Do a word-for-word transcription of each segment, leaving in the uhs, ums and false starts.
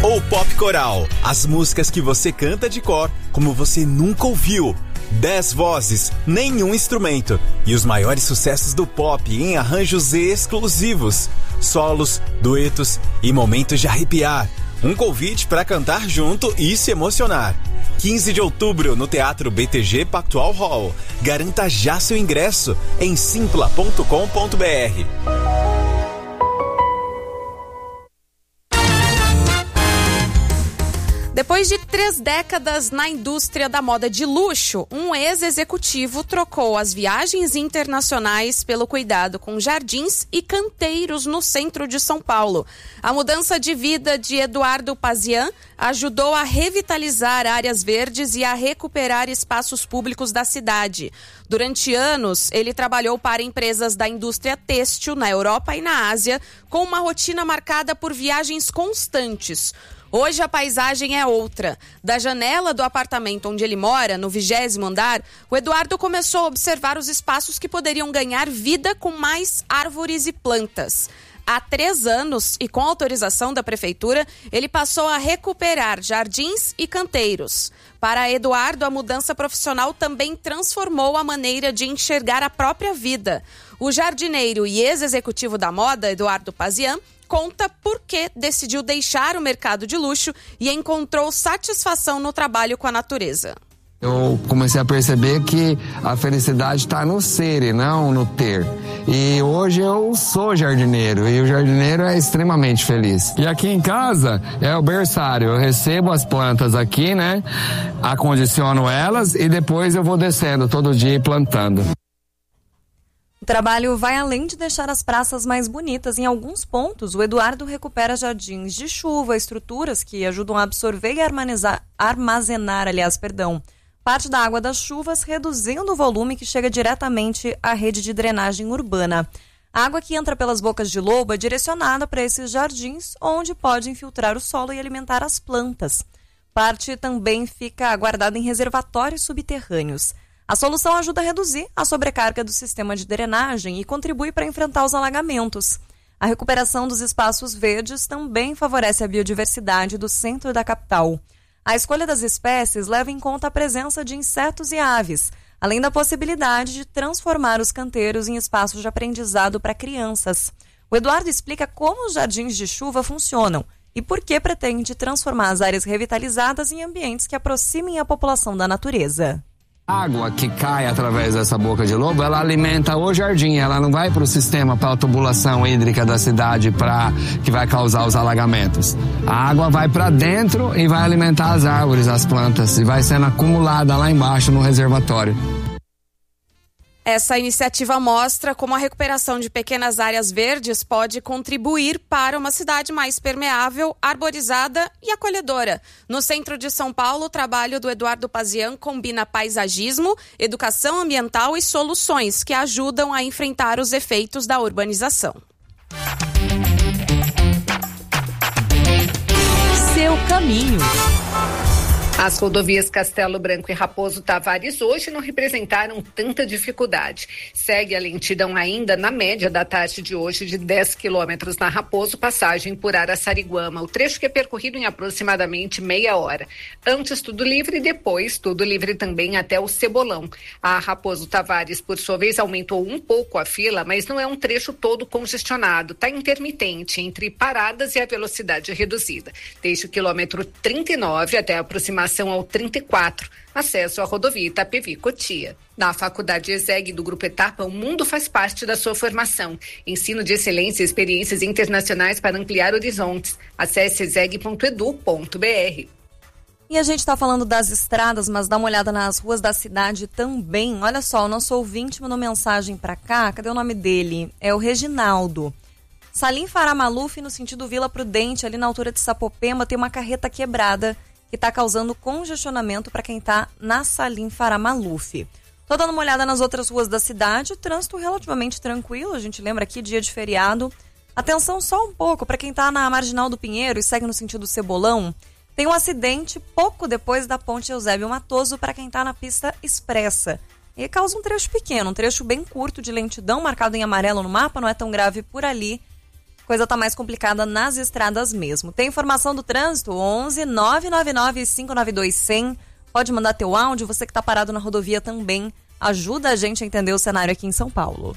ou pop coral. As músicas que você canta de cor, como você nunca ouviu. Dez vozes, nenhum instrumento. E os maiores sucessos do pop em arranjos exclusivos. Solos, duetos e momentos de arrepiar. Um convite para cantar junto e se emocionar. quinze de outubro, no Teatro B T G Pactual Hall. Garanta já seu ingresso em simpla ponto com ponto b r. Depois de três décadas na indústria da moda de luxo, um ex-executivo trocou as viagens internacionais pelo cuidado com jardins e canteiros no centro de São Paulo. A mudança de vida de Eduardo Pazian ajudou a revitalizar áreas verdes e a recuperar espaços públicos da cidade. Durante anos, ele trabalhou para empresas da indústria têxtil na Europa e na Ásia, com uma rotina marcada por viagens constantes. Hoje a paisagem é outra. Da janela do apartamento onde ele mora, no vigésimo andar, o Eduardo começou a observar os espaços que poderiam ganhar vida com mais árvores e plantas. Há três anos, e com autorização da prefeitura, ele passou a recuperar jardins e canteiros. Para Eduardo, a mudança profissional também transformou a maneira de enxergar a própria vida. O jardineiro e ex-executivo da moda, Eduardo Pazian, conta por que decidiu deixar o mercado de luxo e encontrou satisfação no trabalho com a natureza. Eu comecei a perceber que a felicidade está no ser e não no ter. E hoje eu sou jardineiro e o jardineiro é extremamente feliz. E aqui em casa é o berçário. Eu recebo as plantas aqui, né? Acondiciono elas e depois eu vou descendo todo dia e plantando. O trabalho vai além de deixar as praças mais bonitas. Em alguns pontos, o Eduardo recupera jardins de chuva, estruturas que ajudam a absorver e armazenar, armazenar, aliás, perdão, parte da água das chuvas, reduzindo o volume que chega diretamente à rede de drenagem urbana. A água que entra pelas bocas de lobo é direcionada para esses jardins, onde pode infiltrar o solo e alimentar as plantas. Parte também fica guardada em reservatórios subterrâneos. A solução ajuda a reduzir a sobrecarga do sistema de drenagem e contribui para enfrentar os alagamentos. A recuperação dos espaços verdes também favorece a biodiversidade do centro da capital. A escolha das espécies leva em conta a presença de insetos e aves, além da possibilidade de transformar os canteiros em espaços de aprendizado para crianças. O Eduardo explica como os jardins de chuva funcionam e por que pretende transformar as áreas revitalizadas em ambientes que aproximem a população da natureza. A água que cai através dessa boca de lobo, ela alimenta o jardim, ela não vai para o sistema, para a tubulação hídrica da cidade pra, que vai causar os alagamentos. A água vai para dentro e vai alimentar as árvores, as plantas, e vai sendo acumulada lá embaixo no reservatório. Essa iniciativa mostra como a recuperação de pequenas áreas verdes pode contribuir para uma cidade mais permeável, arborizada e acolhedora. No centro de São Paulo, o trabalho do Eduardo Pazian combina paisagismo, educação ambiental e soluções que ajudam a enfrentar os efeitos da urbanização. Seu caminho. As rodovias Castelo Branco e Raposo Tavares hoje não representaram tanta dificuldade. Segue a lentidão ainda na média da tarde de hoje de dez quilômetros na Raposo, passagem por Araçariguama. O trecho que é percorrido em aproximadamente meia hora. Antes tudo livre e depois tudo livre também até o Cebolão. A Raposo Tavares, por sua vez, aumentou um pouco a fila, mas não é um trecho todo congestionado. Está intermitente entre paradas e a velocidade reduzida. Desde o quilômetro trinta e nove até a aproximação ao trinta e quatro, acesso à rodovia Itapevi-Cotia. Na Faculdade ESEG do Grupo Etapa, o mundo faz parte da sua formação. Ensino de excelência e experiências internacionais para ampliar horizontes. Acesse eseg ponto edu ponto br. E a gente está falando das estradas, mas dá uma olhada nas ruas da cidade também. Olha só, o nosso ouvinte mandou mensagem para cá. Cadê o nome dele? É o Reginaldo. Salim Fará Maluf, no sentido Vila Prudente, ali na altura de Sapopemba, tem uma carreta quebrada que está causando congestionamento para quem está na Salim Fará Maluf. Tô dando uma olhada nas outras ruas da cidade, o trânsito relativamente tranquilo, a gente lembra aqui, dia de feriado. Atenção só um pouco para quem está na Marginal do Pinheiro e segue no sentido Cebolão. Tem um acidente pouco depois da ponte Eusébio Matoso para quem está na pista expressa. E causa um trecho pequeno, um trecho bem curto de lentidão, marcado em amarelo no mapa, não é tão grave por ali. coisa tá mais complicada nas estradas mesmo. Tem informação do trânsito? onze nove nove nove cinco nove dois cem. Pode mandar teu áudio, você que tá parado na rodovia também. Ajuda a gente a entender o cenário aqui em São Paulo.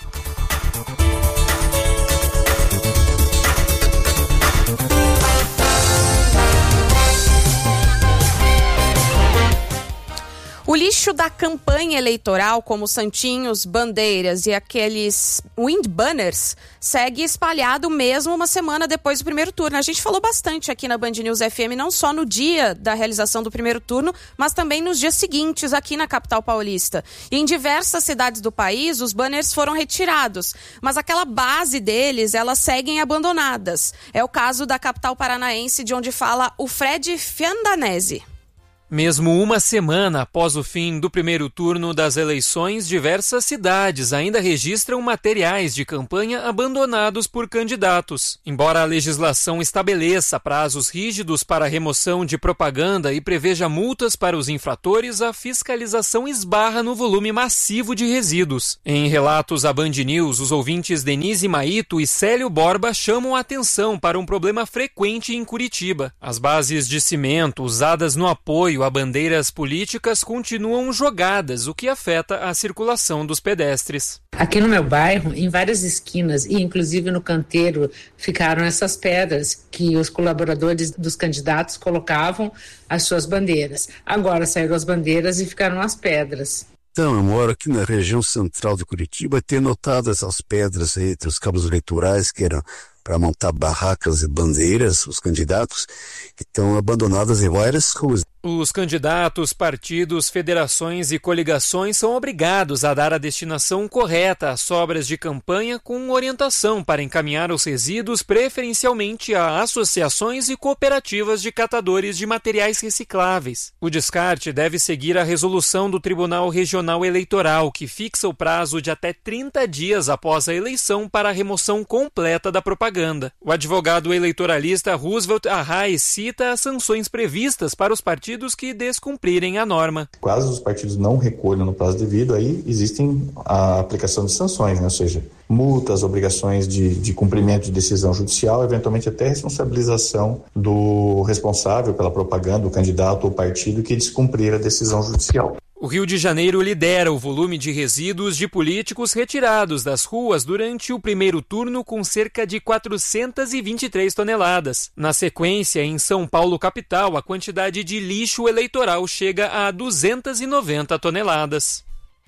O lixo da campanha eleitoral, como santinhos, bandeiras e aqueles wind banners, segue espalhado mesmo uma semana depois do primeiro turno. A gente falou bastante aqui na Band News F M, não só no dia da realização do primeiro turno, mas também nos dias seguintes aqui na capital paulista. E em diversas cidades do país, os banners foram retirados, mas aquela base deles, elas seguem abandonadas. É o caso da capital paranaense, de onde fala o Fred Fiandanese. Mesmo uma semana após o fim do primeiro turno das eleições, diversas cidades ainda registram materiais de campanha abandonados por candidatos. Embora a legislação estabeleça prazos rígidos para a remoção de propaganda e preveja multas para os infratores, a fiscalização esbarra no volume massivo de resíduos. Em relatos à Band News, os ouvintes Denise Maito e Célio Borba chamam a atenção para um problema frequente em Curitiba. As bases de cimento usadas no apoio a bandeiras políticas continuam jogadas, o que afeta a circulação dos pedestres. Aqui no meu bairro, em várias esquinas e inclusive no canteiro, ficaram essas pedras que os colaboradores dos candidatos colocavam as suas bandeiras. Agora saíram as bandeiras e ficaram as pedras. Então, eu moro aqui na região central de Curitiba, ter notado essas pedras aí entre os cabos eleitorais que eram para montar barracas e bandeiras, os candidatos, que estão abandonadas em várias ruas. Os candidatos, partidos, federações e coligações são obrigados a dar a destinação correta às sobras de campanha com orientação para encaminhar os resíduos preferencialmente a associações e cooperativas de catadores de materiais recicláveis. O descarte deve seguir a resolução do Tribunal Regional Eleitoral, que fixa o prazo de até trinta dias após a eleição para a remoção completa da propaganda. O advogado eleitoralista Roosevelt Arraes cita as sanções previstas para os partidos que descumprirem a norma. Caso os partidos não recolham no prazo devido, aí existem a aplicação de sanções, né? Ou seja, multas, obrigações de, de cumprimento de decisão judicial, eventualmente até responsabilização do responsável pela propaganda, o candidato ou partido que descumprir a decisão judicial. O Rio de Janeiro lidera o volume de resíduos de políticos retirados das ruas durante o primeiro turno, com cerca de quatrocentas e vinte e três toneladas. Na sequência, em São Paulo capital, a quantidade de lixo eleitoral chega a duzentas e noventa toneladas.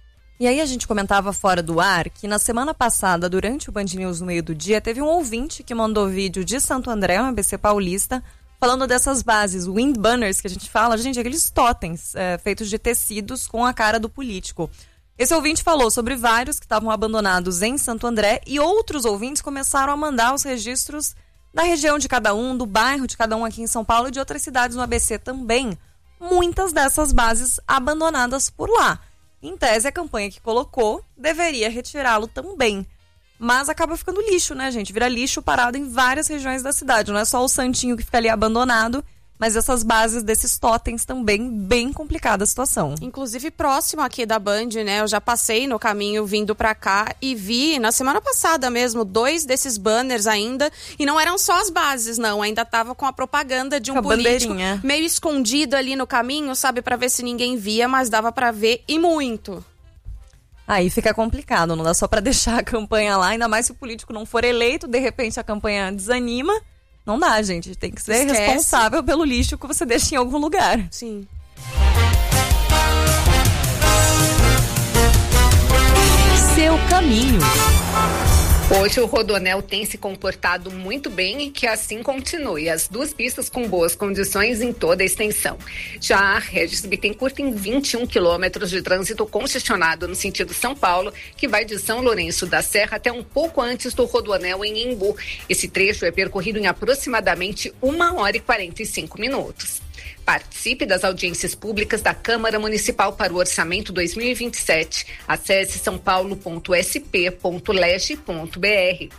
E aí a gente comentava fora do ar que na semana passada, durante o Band News no meio do dia, teve um ouvinte que mandou vídeo de Santo André, um A B C paulista, falando dessas bases, wind banners que a gente fala, gente, aqueles totens é, feitos de tecidos com a cara do político. Esse ouvinte falou sobre vários que estavam abandonados em Santo André e outros ouvintes começaram a mandar os registros da região de cada um, do bairro de cada um aqui em São Paulo e de outras cidades no A B C também. Muitas dessas bases abandonadas por lá. Em tese, a campanha que colocou deveria retirá-lo também. Mas acaba ficando lixo, né, gente? Vira lixo parado em várias regiões da cidade. Não é só o santinho que fica ali abandonado, mas essas bases desses totens também, bem complicada a situação. Inclusive, próximo aqui da Band, né? Eu já passei no caminho vindo pra cá e vi, na semana passada mesmo, dois desses banners ainda. E não eram só as bases, não. Ainda tava com a propaganda de um político meio escondido ali no caminho, sabe? Pra ver se ninguém via, mas dava pra ver e muito. Aí fica complicado, não dá só pra deixar a campanha lá, ainda mais se o político não for eleito, de repente a campanha desanima. Não dá, gente, tem que ser Esquece. responsável pelo lixo que você deixa em algum lugar. Sim. Seu caminho. Hoje o Rodoanel tem se comportado muito bem e que assim continue. As duas pistas com boas condições em toda a extensão. Já a Regis Bittencourt tem vinte e um quilômetros de trânsito congestionado no sentido São Paulo, que vai de São Lourenço da Serra até um pouco antes do Rodoanel em Embu. Esse trecho é percorrido em aproximadamente uma hora e quarenta e cinco minutos. Participe das audiências públicas da Câmara Municipal para o Orçamento dois mil e vinte e sete. Acesse são paulo ponto s p ponto lege ponto b r.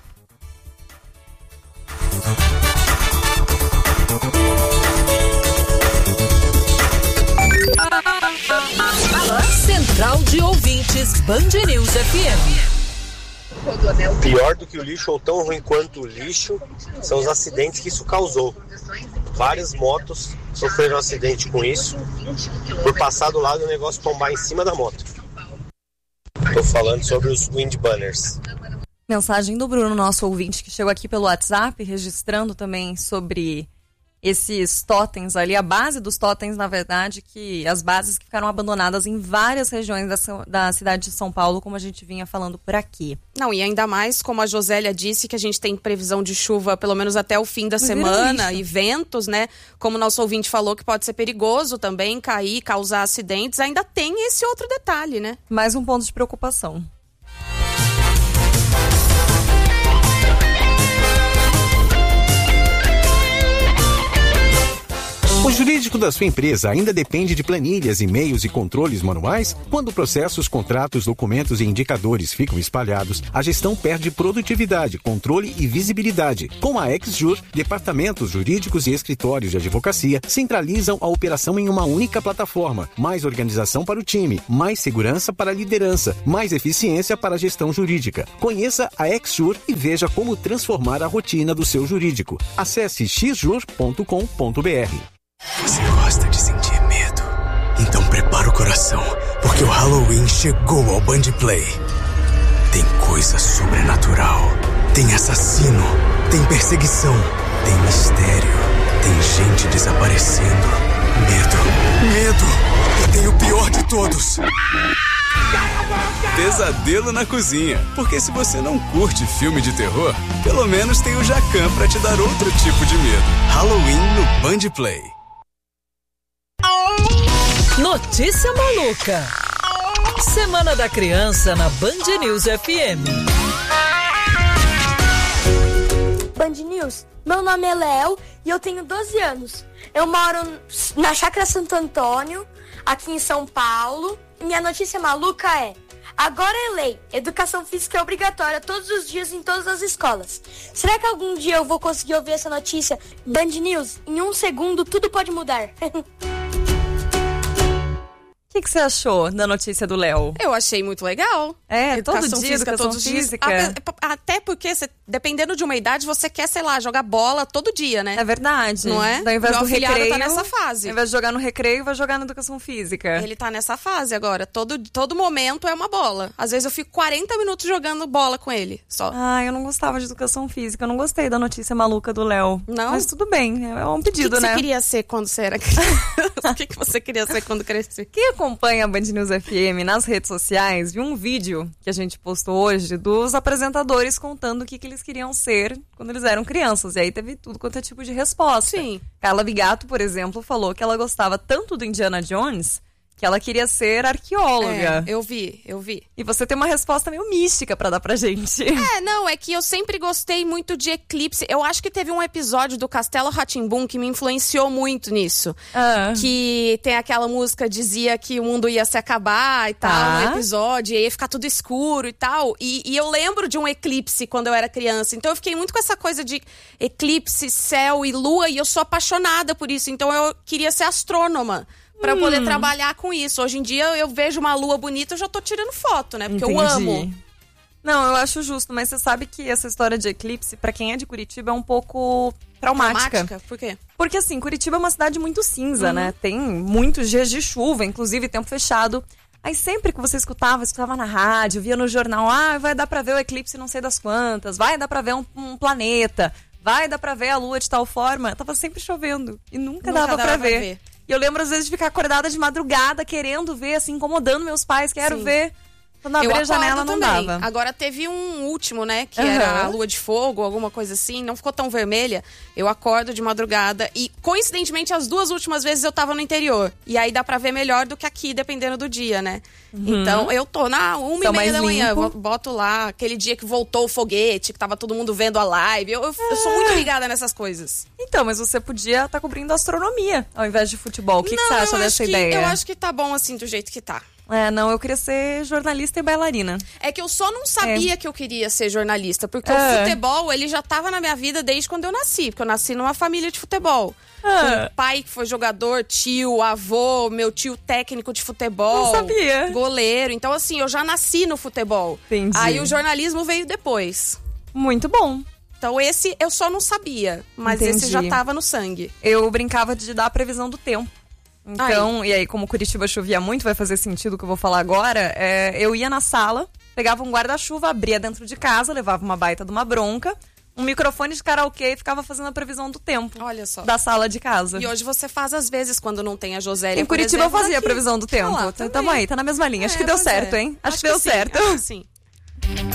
Central de Ouvintes Band News F M. Pior do que o lixo, ou tão ruim quanto o lixo, são os acidentes que isso causou. Várias motos sofreram um acidente com isso, por passar do lado do negócio tombar em cima da moto. Estou falando sobre os wind banners. Mensagem do Bruno, nosso ouvinte, que chegou aqui pelo WhatsApp, registrando também sobre esses totens ali, a base dos totens, na verdade, que as bases que ficaram abandonadas em várias regiões da, da cidade de São Paulo, como a gente vinha falando por aqui. Não, e ainda mais, como a Josélia disse, que a gente tem previsão de chuva pelo menos até o fim da semana, e ventos, né? Como o nosso ouvinte falou, que pode ser perigoso também cair, causar acidentes, ainda tem esse outro detalhe, né? Mais um ponto de preocupação. O jurídico da sua empresa ainda depende de planilhas, e-mails e controles manuais? Quando processos, contratos, documentos e indicadores ficam espalhados, a gestão perde produtividade, controle e visibilidade. Com a Exjur, departamentos jurídicos e escritórios de advocacia centralizam a operação em uma única plataforma. Mais organização para o time, mais segurança para a liderança, mais eficiência para a gestão jurídica. Conheça a Exjur e veja como transformar a rotina do seu jurídico. Acesse x jur ponto com ponto b r. Você gosta de sentir medo? Então prepara o coração, porque o Halloween chegou ao Band Play. Tem coisa sobrenatural, tem assassino, tem perseguição, tem mistério, tem gente desaparecendo. Medo, medo, e tem o pior de todos. Pesadelo na cozinha, porque se você não curte filme de terror, pelo menos tem o Jacan pra te dar outro tipo de medo. Halloween no Band Play. Notícia maluca. Semana da Criança na Band News F M. Band News, meu nome é Léo e eu tenho doze anos. Eu moro na Chácara Santo Antônio, aqui em São Paulo. Minha notícia maluca é: agora é lei, educação física é obrigatória todos os dias em todas as escolas. Será que algum dia eu vou conseguir ouvir essa notícia? Band News, em um segundo tudo pode mudar. O que, que você achou da notícia do Léo? Eu achei muito legal. É, educação todo dia, física, educação todos física. Dias. Até porque, você, dependendo de uma idade, você quer, sei lá, jogar bola todo dia, né? É verdade. Não é? Ao invés Meu do recreio, tá nessa fase. Ao invés de jogar no recreio, vai jogar na educação física. Ele tá nessa fase agora. Todo, todo momento é uma bola. Às vezes eu fico quarenta minutos jogando bola com ele, só. Ah, eu não gostava de educação física. Eu não gostei da notícia maluca do Léo. Não? Mas tudo bem, é um pedido, que que né? O que você queria ser quando você era criança? O que, que você queria ser quando crescer? Quem acompanha a Band News F M nas redes sociais viu um vídeo que a gente postou hoje dos apresentadores contando o que, que eles queriam ser quando eles eram crianças. E aí teve tudo quanto é tipo de resposta. Sim. Carla Bigato, por exemplo, falou que ela gostava tanto do Indiana Jones que ela queria ser arqueóloga. É, eu vi, eu vi. E você tem uma resposta meio mística pra dar pra gente. É, não, é que eu sempre gostei muito de Eclipse. Eu acho que teve um episódio do Castelo Rá-Tim-Bum que me influenciou muito nisso. Ah. Que tem aquela música, dizia que o mundo ia se acabar e tal, Ah. no episódio, e ia ficar tudo escuro e tal. E, e eu lembro de um eclipse quando eu era criança. Então eu fiquei muito com essa coisa de eclipse, céu e lua, e eu sou apaixonada por isso. Então eu queria ser astrônoma. Pra eu poder Hum. trabalhar com isso. Hoje em dia eu vejo uma lua bonita, eu já tô tirando foto, né? Porque Entendi. eu amo. Não, eu acho justo, mas você sabe que essa história de eclipse, pra quem é de Curitiba, é um pouco traumática. Traumática? Por quê? Porque assim, Curitiba é uma cidade muito cinza, Uhum. né? Tem muitos dias de chuva, inclusive tempo fechado. Aí sempre que você escutava, escutava na rádio, via no jornal, ah, vai dar pra ver o eclipse não sei das quantas, vai dar pra ver um, um planeta, vai dar pra ver a lua de tal forma. Tava sempre chovendo e nunca, Nunca dava, dava pra, pra ver. ver. E eu lembro às vezes de ficar acordada de madrugada, querendo ver, assim, incomodando meus pais, quero Sim. ver. Quando abria Eu a janela acordo não também. dava. Agora teve um último, né? Que Aham. era a lua de fogo, alguma coisa assim. Não ficou tão vermelha. Eu acordo de madrugada e, coincidentemente, as duas últimas vezes eu tava no interior. E aí dá pra ver melhor do que aqui, dependendo do dia, né? Uhum. Então eu tô na uma Céu e meia mais da manhã. limpo. Eu boto lá aquele dia que voltou o foguete, que tava todo mundo vendo a live. Eu, eu, eu sou muito ligada nessas coisas. Então, mas você podia estar cobrindo astronomia ao invés de futebol. O que, que Não, você acha eu dessa acho que- ideia? Eu acho que tá bom assim, do jeito que tá. É, não, eu queria ser jornalista e bailarina. É que eu só não sabia É. que eu queria ser jornalista, porque É. o futebol, ele já tava na minha vida desde quando eu nasci, porque eu nasci numa família de futebol. É. Um pai que foi jogador, tio, avô, meu tio técnico de futebol. Não sabia. Goleiro. Então, assim, eu já nasci no futebol. Entendi. Aí o jornalismo veio depois. Muito bom. Então esse eu só não sabia, mas Entendi. esse já tava no sangue. Eu brincava de dar a previsão do tempo. Então, e aí, como Curitiba chovia muito, vai fazer sentido o que eu vou falar agora, é, eu ia na sala, pegava um guarda-chuva, abria dentro de casa, levava uma baita de uma bronca, um microfone de karaokê e ficava fazendo a previsão do tempo. Olha só. Da sala de casa. E hoje você faz às vezes quando não tem a Josélia. Em Curitiba exemplo, eu fazia aqui. a previsão do tempo. Ah lá, Tamo aí, tá na mesma linha. Acho É, que deu pois certo, é. hein? Acho, Acho que deu que sim, certo. acho que sim.